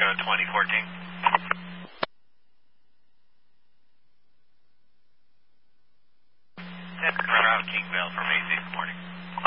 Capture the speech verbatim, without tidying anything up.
twenty fourteen. Run out Kingvale from A C, good morning.